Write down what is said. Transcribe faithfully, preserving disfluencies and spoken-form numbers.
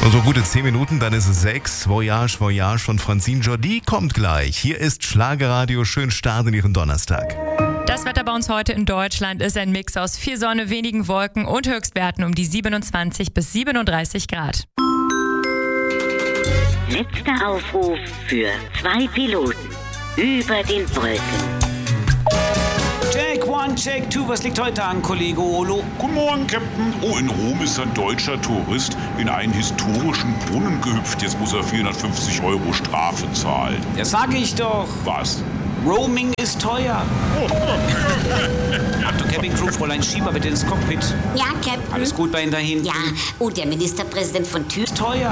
Und so gute zehn Minuten, dann ist es sechs. Voyage, Voyage von Francine Jordi kommt gleich. Hier ist Schlagerradio. Schönen Start in Ihren Donnerstag. Das Wetter bei uns heute in Deutschland ist ein Mix aus viel Sonne, wenigen Wolken und Höchstwerten um die siebenundzwanzig bis siebenunddreißig Grad. Letzter Aufruf für zwei Piloten über den Wolken. Check one, check two, was liegt heute an, Kollege Olo? Guten Morgen, Captain. Oh, in Rom ist ein deutscher Tourist in einen historischen Brunnen gehüpft. Jetzt muss er vierhundertfünfzig Euro Strafe zahlen. Das sage ich doch. Was? Roaming ist teuer. Achtung, Cabin Crew, Fräulein Schieber, bitte ins Cockpit. Ja, Captain. Alles gut bei Ihnen dahin? Ja, und der Ministerpräsident von Thüringen. Teuer.